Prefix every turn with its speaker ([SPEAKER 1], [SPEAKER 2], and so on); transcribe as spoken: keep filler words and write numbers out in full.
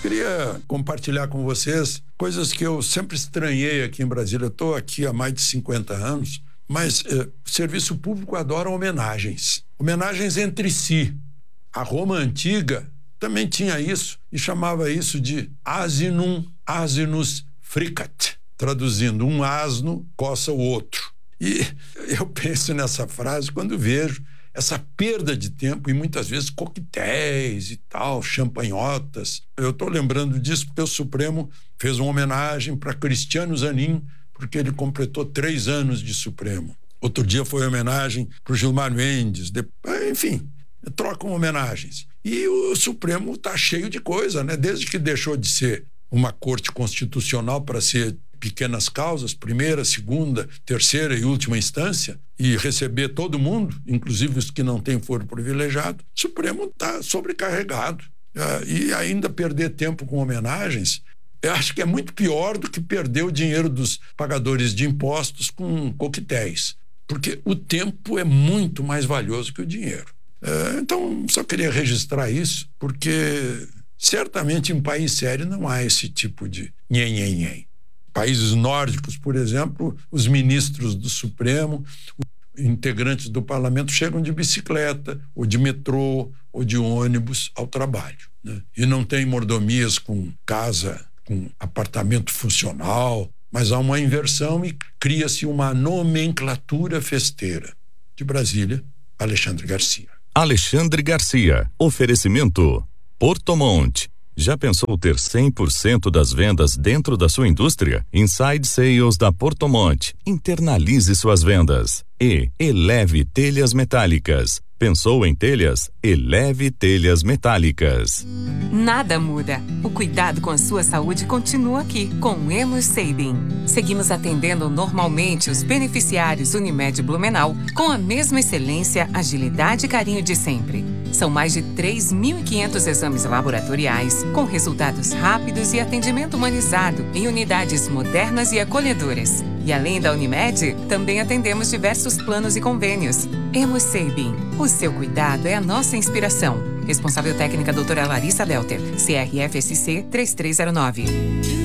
[SPEAKER 1] Queria compartilhar com vocês coisas que eu sempre estranhei aqui em Brasília. Eu estou aqui há mais de cinquenta anos, mas eh, o serviço público adora homenagens. Homenagens entre si. A Roma Antiga também tinha isso e chamava isso de asinum asinus fricat, traduzindo, um asno coça o outro. E eu penso nessa frase quando vejo essa perda de tempo e muitas vezes coquetéis e tal, champanhotas. Eu estou lembrando disso porque o Supremo fez uma homenagem para Cristiano Zanin, porque ele completou três anos de Supremo. Outro dia foi homenagem para o Gilmar Mendes. De... Enfim, trocam homenagens. E o Supremo está cheio de coisa, né? Desde que deixou de ser uma corte constitucional para ser pequenas causas, primeira, segunda, terceira e última instância, e receber todo mundo, inclusive os que não têm foro privilegiado, o Supremo está sobrecarregado. Uh, e ainda perder tempo com homenagens, eu acho que é muito pior do que perder o dinheiro dos pagadores de impostos com coquetéis, porque o tempo é muito mais valioso que o dinheiro. Uh, então, só queria registrar isso, porque certamente em um país sério não há esse tipo de nhen-nhen-nhen. Países nórdicos, por exemplo, os ministros do Supremo, os integrantes do parlamento chegam de bicicleta, ou de metrô, ou de ônibus ao trabalho, né? E não tem mordomias com casa, com apartamento funcional, mas há uma inversão e cria-se uma nomenclatura festeira. De Brasília, Alexandre Garcia.
[SPEAKER 2] Alexandre Garcia. Oferecimento Portomont. Já pensou ter cem por cento das vendas dentro da sua indústria? Inside Sales da Portomont. Internalize suas vendas. E Eleve Telhas Metálicas. Pensou em telhas? Eleve Telhas Metálicas.
[SPEAKER 3] Nada muda. O cuidado com a sua saúde continua aqui, com o Hemosabin. Seguimos atendendo normalmente os beneficiários Unimed Blumenau com a mesma excelência, agilidade e carinho de sempre. São mais de três mil e quinhentos exames laboratoriais, com resultados rápidos e atendimento humanizado em unidades modernas e acolhedoras. E além da Unimed, também atendemos diversos planos e convênios. Hemosabin. O seu cuidado é a nossa inspiração. Responsável técnica doutora Larissa Delter, C R F S C três três zero nove.